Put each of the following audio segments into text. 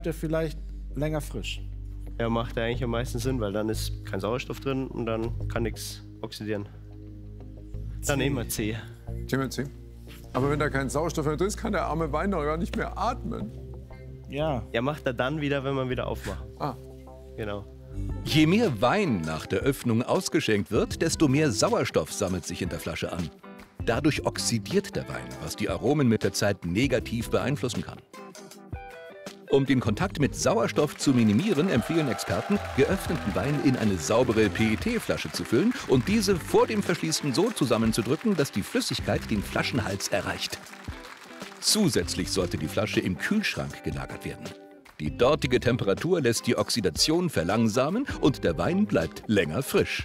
der vielleicht länger frisch. Ja, macht ja eigentlich am meisten Sinn, weil dann ist kein Sauerstoff drin und dann kann nichts oxidieren. Dann nehmen wir C. C. Aber wenn da kein Sauerstoff mehr drin ist, kann der arme Wein doch gar nicht mehr atmen. Ja. Ja, macht er dann wieder, wenn man wieder aufmacht. Ah. Genau. Je mehr Wein nach der Öffnung ausgeschenkt wird, desto mehr Sauerstoff sammelt sich in der Flasche an. Dadurch oxidiert der Wein, was die Aromen mit der Zeit negativ beeinflussen kann. Um den Kontakt mit Sauerstoff zu minimieren, empfehlen Experten, geöffneten Wein in eine saubere PET-Flasche zu füllen und diese vor dem Verschließen so zusammenzudrücken, dass die Flüssigkeit den Flaschenhals erreicht. Zusätzlich sollte die Flasche im Kühlschrank gelagert werden. Die dortige Temperatur lässt die Oxidation verlangsamen und der Wein bleibt länger frisch.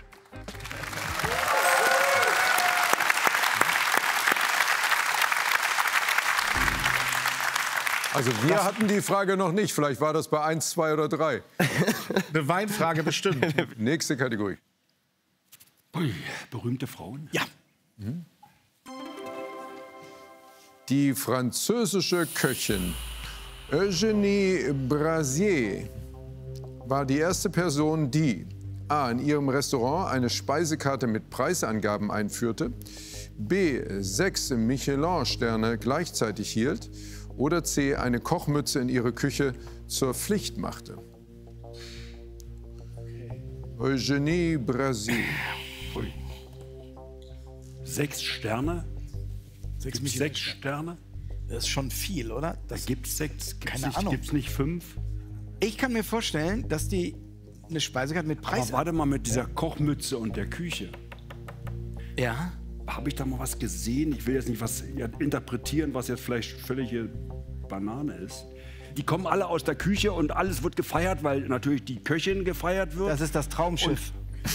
Also wir hatten die Frage noch nicht. Vielleicht war das bei 1, 2 oder 3. Eine Weinfrage bestimmt. Nächste Kategorie. Ui, berühmte Frauen? Ja. Die französische Köchin Eugénie Brazier war die erste Person, die a. in ihrem Restaurant eine Speisekarte mit Preisangaben einführte, b. 6 Michelin-Sterne gleichzeitig hielt oder c. eine Kochmütze in ihre Küche zur Pflicht machte. Eugénie Brazier. 6 Sterne? 6 Sterne? Das ist schon viel, oder? Da gibt es 6. Keine Ahnung. Gibt es nicht 5? Ich kann mir vorstellen, dass die eine Speisekarte mit Preis... Aber warte mal, mit dieser Kochmütze und der Küche. Ja? Habe ich da mal was gesehen? Ich will jetzt nicht was interpretieren, was jetzt vielleicht völlige Banane ist. Die kommen alle aus der Küche und alles wird gefeiert, weil natürlich die Köchin gefeiert wird. Das ist das Traumschiff.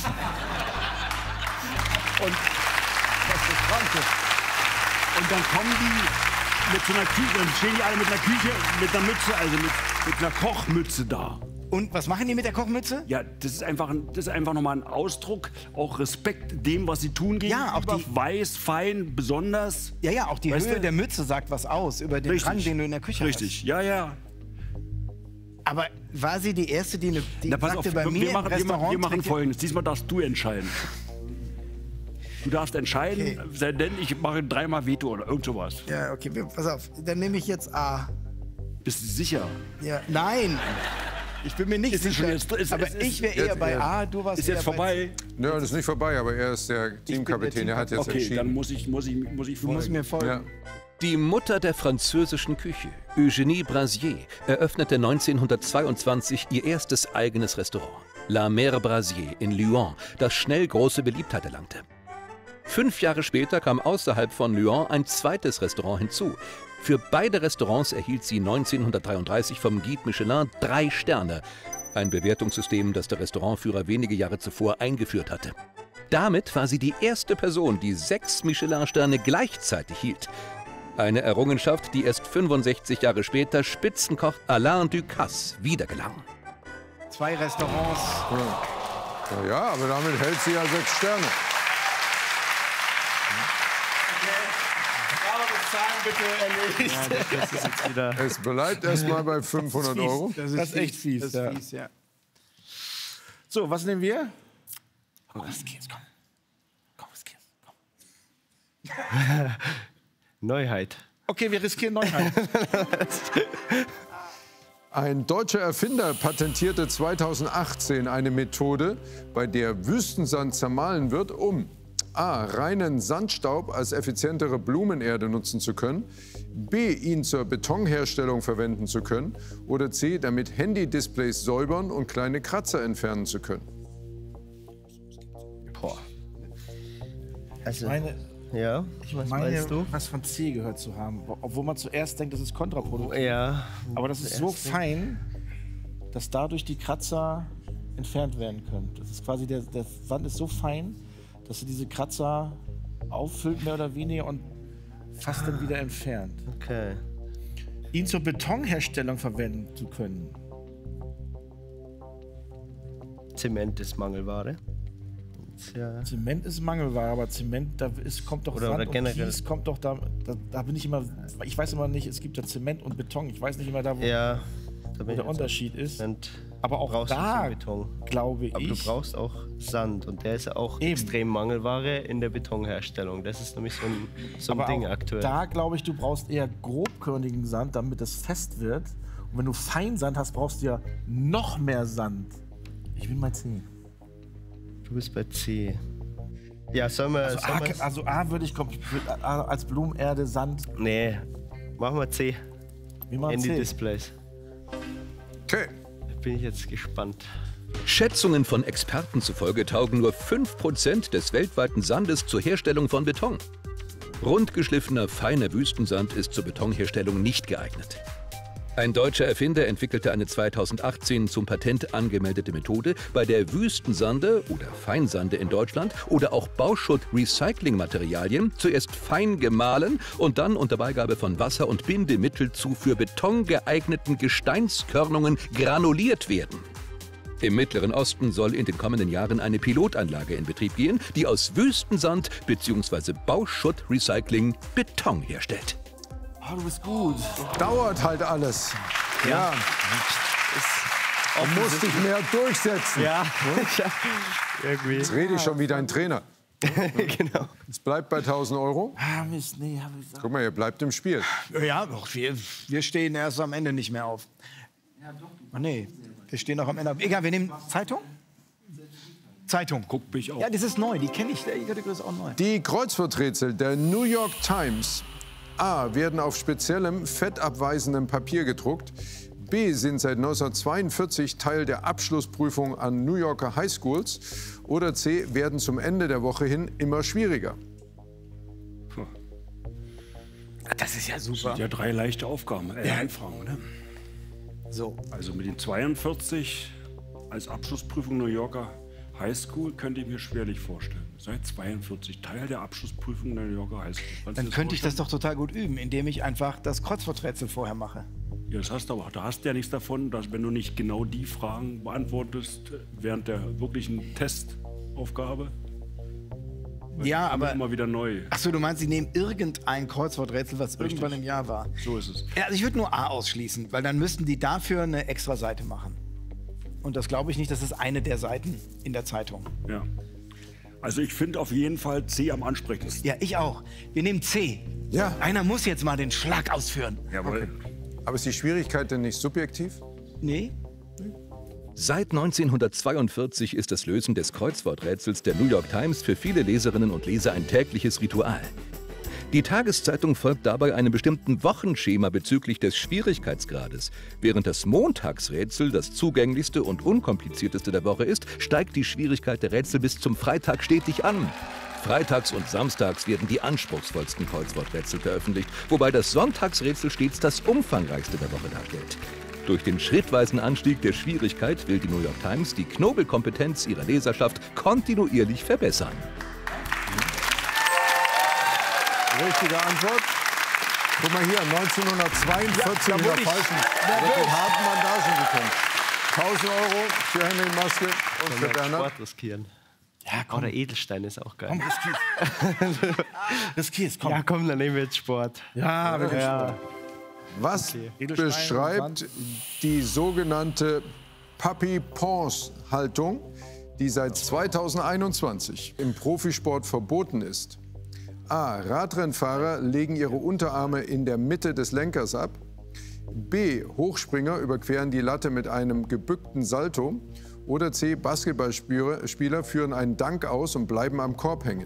Und dann kommen die mit so einer Küche, dann stehen die alle mit einer Küche, mit einer Mütze, also mit einer Kochmütze da. Und was machen die mit der Kochmütze? Ja, das ist einfach nochmal ein Ausdruck, auch Respekt dem, was sie tun gegenüber. Ja, auch die, weiß, fein, besonders. Ja, ja, auch die Weißt Höhe du? der Mütze sagt was aus über den Rang, den du in der Küche Richtig, ja, ja. hast. Aber war sie die Erste, die Na, pass sagte, auf, bei mir wir machen Restaurant Folgendes. Diesmal darfst du entscheiden. Du darfst entscheiden, denn ich mache 3-mal Veto oder irgend sowas. Ja, okay, pass auf. Dann nehme ich jetzt A. Bist du sicher? Ja, nein. Ich bin mir nicht sicher. Aber ich wäre eher bei A, du warst Ist jetzt vorbei? Nö, das ist nicht vorbei, aber er ist der Teamkapitän. Er hat jetzt Okay, entschieden. dann muss ich folgen. Du musst mir folgen. Ja. Die Mutter der französischen Küche, Eugénie Brazier, eröffnete 1922 ihr erstes eigenes Restaurant, La Mère Brazier in Lyon, das schnell große Beliebtheit erlangte. 5 Jahre später kam außerhalb von Lyon ein zweites Restaurant hinzu. Für beide Restaurants erhielt sie 1933 vom Guide Michelin 3 Sterne, ein Bewertungssystem, das der Restaurantführer wenige Jahre zuvor eingeführt hatte. Damit war sie die erste Person, die 6 Michelin-Sterne gleichzeitig hielt. Eine Errungenschaft, die erst 65 Jahre später Spitzenkoch Alain Ducasse wieder gelang. 2 Restaurants. Ja, aber damit hält sie ja 6 Sterne. Bitte erledigt. Ja, das ist jetzt wieder. Es bleibt erstmal bei 500 Euro. Das ist echt fies. Das ist fies, ja. So, was nehmen wir? Komm, was geht's? Neuheit. Okay, wir riskieren Neuheit. Ein deutscher Erfinder patentierte 2018 eine Methode, bei der Wüstensand zermahlen wird, um a. reinen Sandstaub als effizientere Blumenerde nutzen zu können, b. ihn zur Betonherstellung verwenden zu können oder c. damit Handy-Displays säubern und kleine Kratzer entfernen zu können. Boah. Also, Ja, ich meine, meine, was von C gehört zu haben. Obwohl man zuerst denkt, das ist kontraproduktiv. Ja. Aber das ist so fein, dass dadurch die Kratzer entfernt werden können. Das ist quasi, der Sand ist so fein, dass er diese Kratzer auffüllt, mehr oder weniger, und fast dann wieder entfernt. Okay. Ihn zur Betonherstellung verwenden zu können. Zement ist Mangelware. Ja. Zement ist Mangelware, aber Zement, kommt doch Sand und Kies, kommt doch da bin ich immer, ich weiß immer nicht, es gibt ja Zement und Beton, ich weiß nicht immer da, wo... Ja, der Unterschied ist. Und Aber auch brauchst da, du Beton. glaube ich... Aber du brauchst auch Sand und der ist ja auch extrem Mangelware in der Betonherstellung. Das ist nämlich so ein Ding aktuell. Da glaube ich, du brauchst eher grobkörnigen Sand, damit es fest wird. Und wenn du Feinsand hast, brauchst du ja noch mehr Sand. Ich bin bei C. Du bist bei C. Ja, sollen wir... Also A würde ich als Blumenerde, Sand... Nee, machen wir C. Wie machen In die C? Displays. Okay. Da bin ich jetzt gespannt. Schätzungen von Experten zufolge taugen nur 5% des weltweiten Sandes zur Herstellung von Beton. Rundgeschliffener, feiner Wüstensand ist zur Betonherstellung nicht geeignet. Ein deutscher Erfinder entwickelte eine 2018 zum Patent angemeldete Methode, bei der Wüstensande oder Feinsande in Deutschland oder auch Bauschutt-Recycling-Materialien zuerst fein gemahlen und dann unter Beigabe von Wasser und Bindemittel zu für Beton geeigneten Gesteinskörnungen granuliert werden. Im Mittleren Osten soll in den kommenden Jahren eine Pilotanlage in Betrieb gehen, die aus Wüstensand bzw. Bauschutt-Recycling Beton herstellt. Oh, du bist gut. Dauert halt alles. Ja. Du musst dich mehr durchsetzen. Ja, irgendwie. Jetzt rede ich schon wie dein Trainer. Genau. Es bleibt bei 1.000 Euro. Ah, Mist, nee, hab ich gesagt. Guck mal, ihr bleibt im Spiel. Ja, doch, wir stehen erst am Ende nicht mehr auf. Ach nee, wir stehen noch am Ende auf. Egal, wir nehmen Zeitung? Zeitung. Guckt mich auch. Ja, das ist neu, die kenne ich, die Kategorie ist auch neu. Die Kreuzworträtsel der New York Times A. werden auf speziellem, fettabweisendem Papier gedruckt. B. sind seit 1942 Teil der Abschlussprüfung an New Yorker Highschools. Oder C. werden zum Ende der Woche hin immer schwieriger. Das ist ja Das super. sind ja 3 leichte Aufgaben, Anfragen, oder? So. Also mit den 42 als Abschlussprüfung New Yorker Highschool könnte ich mir schwerlich vorstellen. Seit 42 Teil der Abschlussprüfung der New Yorker Highschool. Kannst du Dann könnte ich das vorstellen? doch total gut üben, indem ich einfach das Kreuzworträtsel vorher mache. Ja, das hast du aber. Da hast du ja nichts davon, dass wenn du nicht genau die Fragen beantwortest während der wirklichen Testaufgabe. Ja, Immer aber... immer wieder neu. Ach so, du meinst, sie nehmen irgendein Kreuzworträtsel, was irgendwann im Jahr war. So ist es. Ja, also ich würde nur A ausschließen, weil dann müssten die dafür eine extra Seite machen. Und das glaube ich nicht, das ist eine der Seiten in der Zeitung. Ja. Also ich finde auf jeden Fall C am ansprechendsten. Ja, ich auch. Wir nehmen C. Ja. Einer muss jetzt mal den Schlag ausführen. Jawohl. Aber ist die Schwierigkeit denn nicht subjektiv? Nee? Seit 1942 ist das Lösen des Kreuzworträtsels der New York Times für viele Leserinnen und Leser ein tägliches Ritual. Die Tageszeitung folgt dabei einem bestimmten Wochenschema bezüglich des Schwierigkeitsgrades. Während das Montagsrätsel das zugänglichste und unkomplizierteste der Woche ist, steigt die Schwierigkeit der Rätsel bis zum Freitag stetig an. Freitags und samstags werden die anspruchsvollsten Kreuzworträtsel veröffentlicht, wobei das Sonntagsrätsel stets das umfangreichste der Woche darstellt. Durch den schrittweisen Anstieg der Schwierigkeit will die New York Times die Knobelkompetenz ihrer Leserschaft kontinuierlich verbessern. Richtige Antwort. Guck mal hier, 1942 Ja, in da der wurde ich falschen nervös. mit harten Bandagen gekommen. 1.000 Euro für Henry Maske und für Bernhard. Sport riskieren. Ja, komm. Oder Edelstein ist auch geil. Komm, riskier's. Riskier's, komm. Ja, komm, dann nehmen wir jetzt Sport. Ja, wirklich. Ja. Was Edelstein, beschreibt Sand. die sogenannte Puppy-Paws-Haltung, die seit 2021 im Profisport verboten ist? A. Radrennfahrer legen ihre Unterarme in der Mitte des Lenkers ab. B. Hochspringer überqueren die Latte mit einem gebückten Salto. Oder C. Basketballspieler führen einen Dank aus und bleiben am Korb hängen.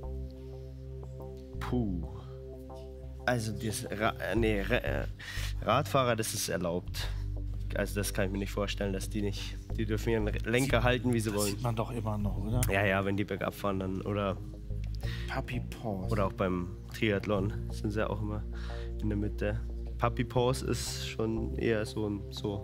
Puh. Also das Radfahrer, das ist erlaubt. Also das kann ich mir nicht vorstellen, dass die nicht, die dürfen ihren Lenker halten, wie sie Das wollen. sieht man doch immer noch, oder? Ja, ja, wenn die bergab fahren dann oder Puppy Paws. auch beim Triathlon sind sie auch immer in der Mitte. Puppy Paws ist schon eher so.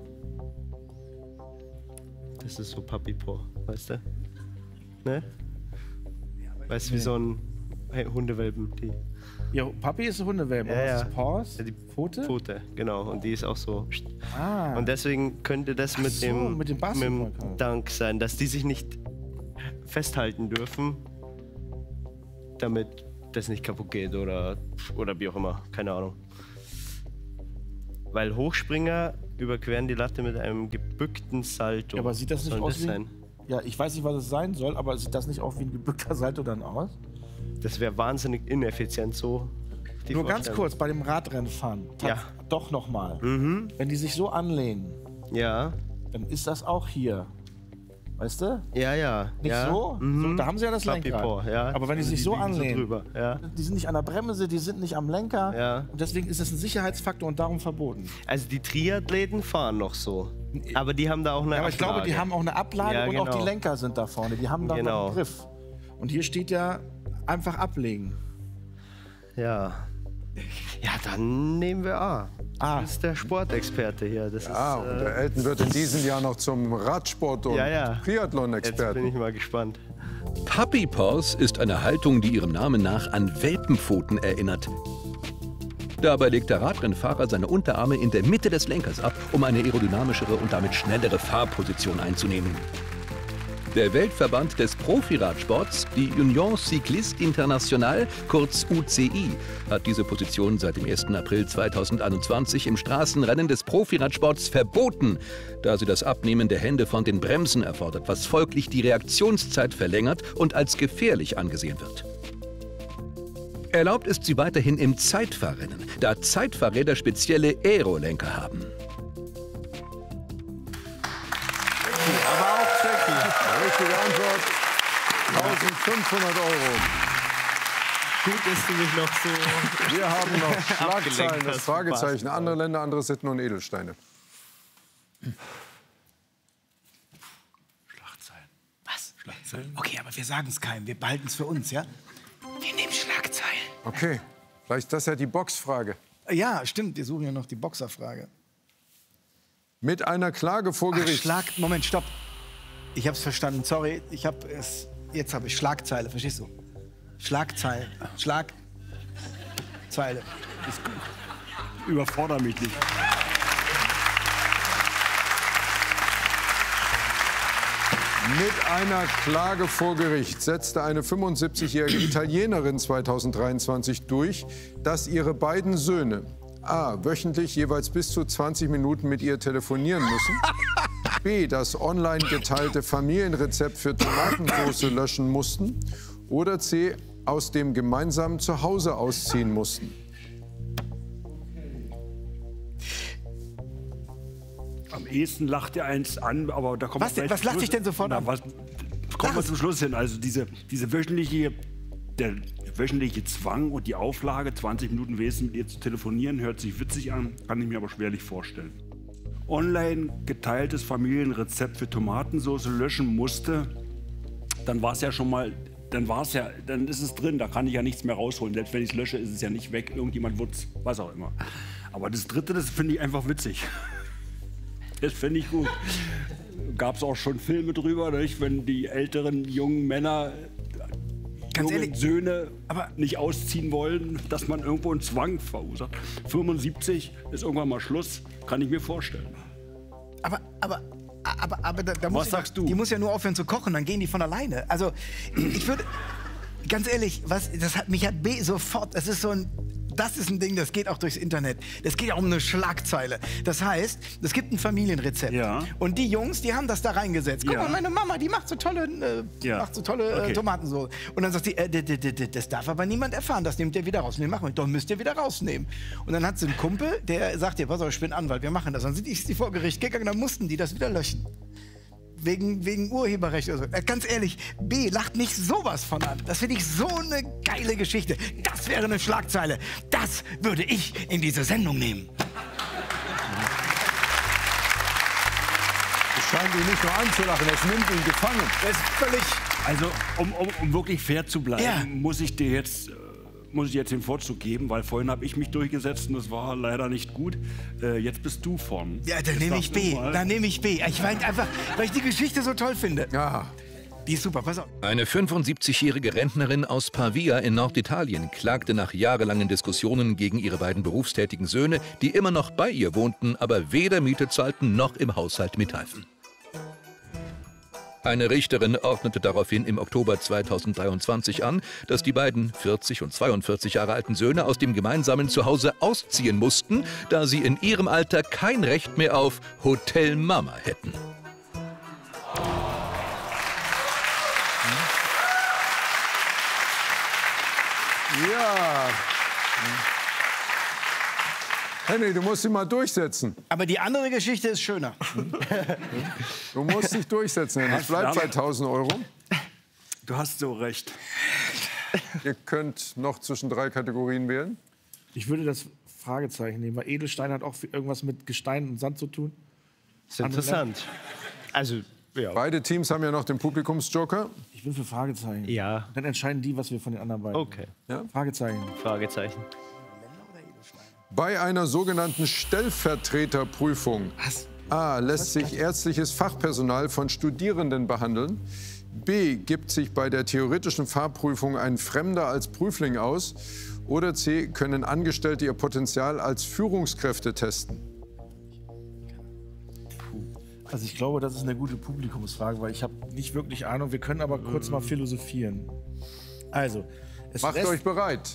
Das ist so Puppy Paw, weißt du? Ne? Weißt du, wie so ein Hundewelpen, die Ja, Puppy ist ein Hundewelpe. Ja, Was ja. ist Paws? Ja, die Pfote? Pfote, genau. Und die ist auch so. Ah. Und deswegen könnte das Ach mit so, dem, mit dem Basketball. Dank sein, dass die sich nicht festhalten dürfen, damit das nicht kaputt geht oder wie auch immer. Keine Ahnung. Weil Hochspringer überqueren die Latte mit einem gebückten Salto. Ja, aber sieht das nicht Was aus soll wie... das sein? Ja, ich weiß nicht, was es sein soll, aber sieht das nicht auch wie ein gebückter Salto dann aus? Das wäre wahnsinnig ineffizient so. die Nur ganz Vorstellung. kurz, bei dem Radrennfahren, Ja. doch nochmal. Wenn die sich so anlehnen, Ja, dann ist das auch hier. Weißt du? ja, ja. Nicht ja. so? So? Da haben sie ja das Lenkrad. Papipo, ja. Aber wenn die sich so liegen anlehnen, drüber, ja. die sind nicht an der Bremse, die sind nicht am Lenker. Ja. Und deswegen ist das ein Sicherheitsfaktor und darum verboten. Also die Triathleten fahren noch so. Aber die haben da auch eine Ja, aber ich glaube, die Ablage. haben auch eine Ablage Ja, und auch genau. die Lenker sind da vorne. Die haben da Genau. einen Griff. Und hier steht ja einfach ablegen. Ja. Ja, dann nehmen wir A. A. Du bist der Sportexperte hier. Das Ja, ist, und der Elton wird in diesem Jahr noch zum Radsport- und ja, ja. Jetzt bin Triathlon-Experten. ich mal gespannt. Puppy Paws ist eine Haltung, die ihrem Namen nach an Welpenpfoten erinnert. Dabei legt der Radrennfahrer seine Unterarme in der Mitte des Lenkers ab, um eine aerodynamischere und damit schnellere Fahrposition einzunehmen. Der Weltverband des Profiradsports, die Union Cycliste Internationale, kurz UCI, hat diese Position seit dem 1. April 2021 im Straßenrennen des Profiradsports verboten, da sie das Abnehmen der Hände von den Bremsen erfordert, was folglich die Reaktionszeit verlängert und als gefährlich angesehen wird. Erlaubt ist sie weiterhin im Zeitfahrrennen, da Zeitfahrräder spezielle Aerolenker haben. Aber auch tricky. Richtige Antwort. 1500 €. Gut, dass du mich noch so... Wir haben noch Schlagzeilen, Abgelenkt das hast, Fragezeichen. Bastard. Andere Länder, andere Sitten und Edelsteine. Schlagzeilen. Was? Schlagzeilen? Okay, aber wir sagen es keinem. Wir behalten es für uns, ja? Wir nehmen Schlagzeilen. Okay, vielleicht ist das ja die Boxfrage. Ja, stimmt. Wir suchen ja noch die Boxerfrage. Mit einer Klage vor Ach, Gericht. Moment, stopp. Ich hab's verstanden. Sorry, jetzt habe ich Schlagzeile, verstehst du? Schlagzeile. Schlagzeile. Überfordere mich nicht. Mit einer Klage vor Gericht setzte eine 75-jährige Italienerin 2023 durch, dass ihre beiden Söhne a. wöchentlich jeweils bis zu 20 Minuten mit ihr telefonieren müssen, b. das online geteilte Familienrezept für Tomatensauce löschen mussten oder c. aus dem gemeinsamen Zuhause ausziehen mussten. Am ehesten lacht ihr eins an, aber da kommt Was lacht dich denn sofort an? Kommen wir zum Schluss hin. Also der wöchentliche Zwang und die Auflage, 20 Minuten wenigstens mit ihr zu telefonieren, hört sich witzig an, kann ich mir aber schwerlich vorstellen. Online geteiltes Familienrezept für Tomatensauce löschen musste, dann war es ja schon mal, dann ist es drin, da kann ich ja nichts mehr rausholen. Selbst wenn ich es lösche, ist es ja nicht weg, irgendjemand wird es, was auch immer. Aber das Dritte, das finde ich einfach witzig. Das finde ich gut. Gab es auch schon Filme drüber, nicht? Wenn die älteren jungen Männer, junge Söhne nicht ausziehen wollen, dass man irgendwo einen Zwang verursacht. 75 ist irgendwann mal Schluss, kann ich mir vorstellen. Aber da muss Was sagst du? Die muss ja nur aufhören zu kochen, dann gehen die von alleine. Also ich würde, ganz ehrlich, mich hat B sofort, das ist ein Ding, das geht auch durchs Internet. Das geht auch um eine Schlagzeile. Das heißt, es gibt ein Familienrezept. Ja. Und die Jungs, die haben das da reingesetzt. Guck Ja. mal, meine Mama, die macht so tolle, Okay. Tomatensauce. Und dann sagt sie, das darf aber niemand erfahren. Das nehmt ihr wieder raus. Nee, machen wir. Doch, müsst ihr wieder rausnehmen. Und dann hat sie einen Kumpel, der sagt ihr, pass auf, ich bin Anwalt, wir machen das. Dann sind die vor Gericht gegangen, dann mussten die das wieder löschen. Wegen Urheberrecht oder so. Ganz ehrlich, B lacht mich sowas von an. Das finde ich so eine geile Geschichte. Das wäre eine Schlagzeile. Das würde ich in diese Sendung nehmen. Es scheint ihn nicht nur anzulachen, es nimmt ihn gefangen. Das ist völlig... Also, um wirklich fair zu bleiben, Ja. muss ich jetzt den Vorzug geben, weil vorhin habe ich mich durchgesetzt und das war leider nicht gut. Jetzt bist du vorn. Ja, dann Jetzt nehme ich darfst du B. mal. Dann nehme ich B. Ich meine einfach, weil ich die Geschichte so toll finde. Ja. Die ist super, pass auf. Eine 75-jährige Rentnerin aus Pavia in Norditalien klagte nach jahrelangen Diskussionen gegen ihre beiden berufstätigen Söhne, die immer noch bei ihr wohnten, aber weder Miete zahlten noch im Haushalt mithalfen. Eine Richterin ordnete daraufhin im Oktober 2023 an, dass die beiden 40 und 42 Jahre alten Söhne aus dem gemeinsamen Zuhause ausziehen mussten, da sie in ihrem Alter kein Recht mehr auf Hotel Mama hätten. Ja. Henry, du musst dich mal durchsetzen. Aber die andere Geschichte ist schöner. Du musst dich durchsetzen. Es bleibt bei 1.000 Euro. Du hast so recht. Ihr könnt noch zwischen 3 Kategorien wählen. Ich würde das Fragezeichen nehmen, weil Edelstein hat auch irgendwas mit Gestein und Sand zu tun. Das ist interessant. Also, ja. Beide Teams haben ja noch den Publikumsjoker. Ich bin für Fragezeichen. Ja. Dann entscheiden die, was wir von den anderen beiden. Okay. Ja? Fragezeichen. Fragezeichen. Bei einer sogenannten Stellvertreterprüfung A. lässt sich ärztliches Fachpersonal von Studierenden behandeln. B. gibt sich bei der theoretischen Fahrprüfung ein Fremder als Prüfling aus. Oder C. können Angestellte ihr Potenzial als Führungskräfte testen. Also ich glaube, das ist eine gute Publikumsfrage, weil ich habe nicht wirklich Ahnung. Wir können aber kurz mal philosophieren. Also, Macht euch bereit.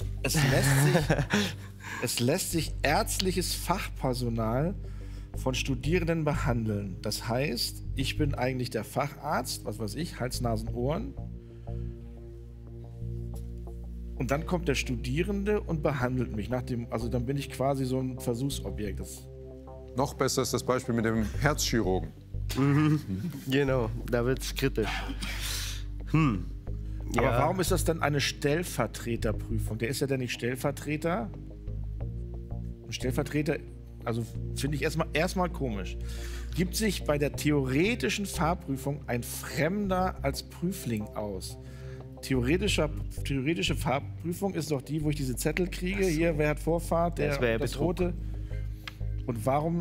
Es lässt sich ärztliches Fachpersonal von Studierenden behandeln. Das heißt, ich bin eigentlich der Facharzt, was weiß ich, Hals, Nasen, Ohren. Und dann kommt der Studierende und behandelt mich. Also dann bin ich quasi so ein Versuchsobjekt. Noch besser ist das Beispiel mit dem Herzchirurgen. Genau, da wird es kritisch. Aber Ja. warum ist das dann eine Stellvertreterprüfung? Der ist ja dann nicht Stellvertreter. Ein Stellvertreter, also finde ich erstmal komisch. Gibt sich bei der theoretischen Fahrprüfung ein Fremder als Prüfling aus? Theoretische Fahrprüfung ist doch die, wo ich diese Zettel kriege. Hier, wer hat Vorfahrt? Das wär ja das Betrug. Rote. Und warum?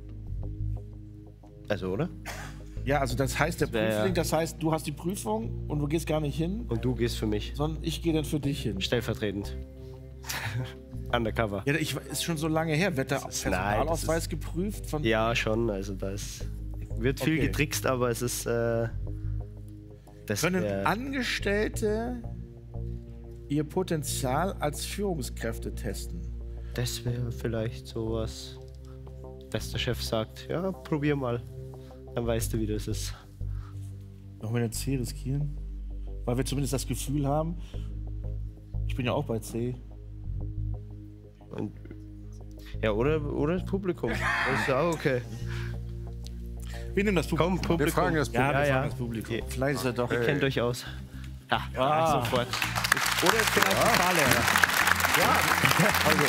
Also, oder? Ja, also das heißt der wär ja- Prüfling, das heißt, du hast die Prüfung und du gehst gar nicht hin, Und du gehst für mich. sondern ich gehe dann für dich hin. Stellvertretend. Undercover. Ja, ist schon so lange her. Wird der nein, das Personalausweis geprüft? Von Ja, schon. Also, da wird viel Okay. getrickst, aber es ist. Das Können wär- Angestellte ihr Potenzial als Führungskräfte testen? Das wäre vielleicht sowas, dass der Chef sagt: Ja, probier mal. Dann weißt du, wie das ist. Wollen wir eine C riskieren? Weil wir zumindest das Gefühl haben, ich bin ja auch bei C. Und, ja, oder das Publikum. Das ist auch okay. Wir nehmen das Publikum. Komm, Publikum. Wir fragen das Publikum. Ja, wir Ja, fragen ja. das Publikum. Okay. Vielleicht ist er doch. Ihr kennt euch aus. Ja, sofort. Oder ist vielleicht ein Fahrlehrer. Also.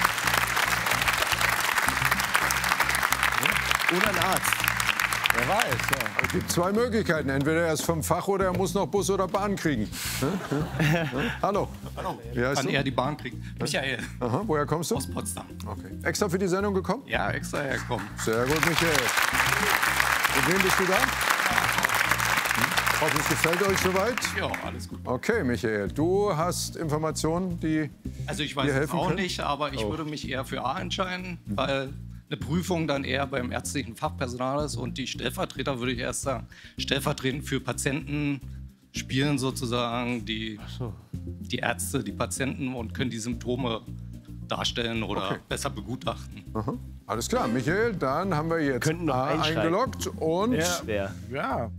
Oder ein Arzt. Wer weiß, ja. Es gibt 2 Möglichkeiten. Entweder er ist vom Fach oder er muss noch Bus oder Bahn kriegen. Hallo. Hallo, Wie heißt kann du? er die Bahn kriegen. Michael Aha, woher kommst du? aus Potsdam. Okay. Extra für die Sendung gekommen? Ja, extra hergekommen. Sehr gut, Michael. Mit wem bist du da? Hoffentlich gefällt euch soweit. Ja, alles gut. Okay, Michael, du hast Informationen, die Also ich dir weiß es helfen auch können? nicht, aber ich würde mich eher für A entscheiden, weil eine Prüfung dann eher beim ärztlichen Fachpersonal ist und die Stellvertreter, würde ich erst sagen, stellvertretend für Patienten spielen sozusagen die Ärzte, die Patienten und können die Symptome darstellen oder Okay. besser begutachten. Aha. Alles klar, Michael, dann haben wir jetzt Könnten noch A einsteigen. eingeloggt und Wer? Ja.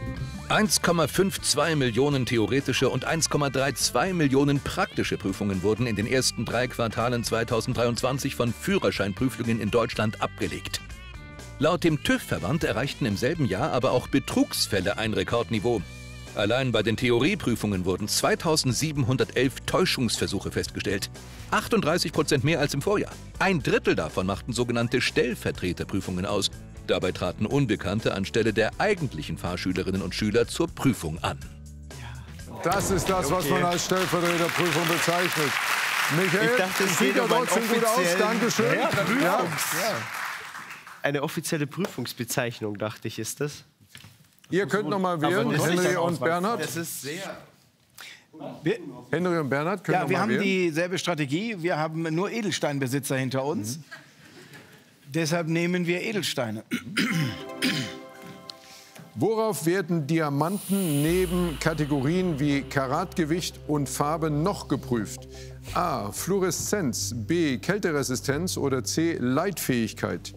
1,52 Millionen theoretische und 1,32 Millionen praktische Prüfungen wurden in den ersten 3 Quartalen 2023 von Führerscheinprüflingen in Deutschland abgelegt. Laut dem TÜV-Verband erreichten im selben Jahr aber auch Betrugsfälle ein Rekordniveau. Allein bei den Theorieprüfungen wurden 2711 Täuschungsversuche festgestellt. 38% mehr als im Vorjahr. 1/3 davon machten sogenannte Stellvertreterprüfungen aus. Dabei traten Unbekannte anstelle der eigentlichen Fahrschülerinnen und Schüler zur Prüfung an. das ist das, was man als Stellvertreterprüfung bezeichnet. Michael, Ich dachte, es sieht geht ja um einen trotzdem gut aus. offiziellen- Dankeschön. Ja. Eine offizielle Prüfungsbezeichnung, dachte ich, ist das. Ihr könnt noch mal wählen, das ist Henry ein und Ausweis. Bernhard. Das ist sehr... Henry und Bernhard können Ja, noch wir mal haben wählen. dieselbe Strategie. Wir haben nur Edelsteinbesitzer hinter uns. Deshalb nehmen wir Edelsteine. Worauf werden Diamanten neben Kategorien wie Karatgewicht und Farbe noch geprüft? A. Fluoreszenz, B. Kälteresistenz oder C. Leitfähigkeit?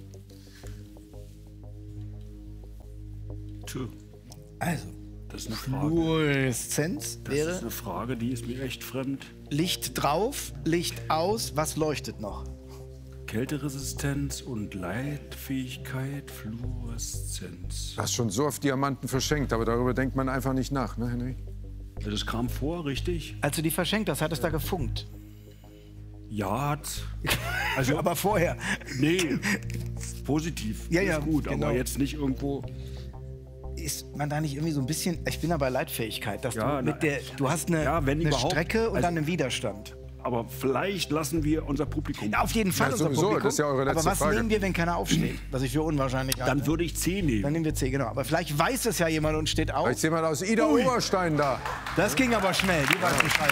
Also, Das ist eine Frage. Fluoreszenz Das wäre ist eine Frage, die ist mir echt fremd. Licht drauf, Licht aus. Was leuchtet noch? Kälteresistenz und Leitfähigkeit, Fluoreszenz. Du hast schon so oft Diamanten verschenkt, aber darüber denkt man einfach nicht nach, ne, Henry? Das kam vor, richtig? Als du die verschenkt hast, hat es da gefunkt. Ja, hat. Also, Aber vorher. nee, positiv. Ja, ist ja, gut, genau. aber jetzt nicht irgendwo. Ist man da nicht irgendwie so ein bisschen. Ich bin da bei Leitfähigkeit, dass Ja, du mit der. Du hast eine, ja, wenn eine überhaupt. Strecke und Also- dann einen Widerstand. Aber vielleicht lassen wir unser Publikum. Ja, auf jeden Fall Ja, unser sowieso, Publikum. das ist ja eure letzte Aber was Frage. nehmen wir, wenn keiner aufsteht? Was ich für unwahrscheinlich halte. Dann würde ich C nehmen. Dann nehmen wir C, genau. Aber vielleicht weiß es ja jemand und steht auf. Da ist jemand aus Ida Oberstein da. Das ging aber schnell. Die weiß Bescheid.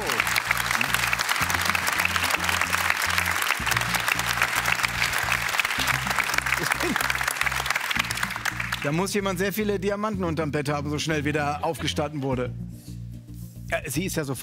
Da muss jemand sehr viele Diamanten unterm Bett haben, so schnell wie der aufgestanden wurde. Ja, sie ist ja sofort.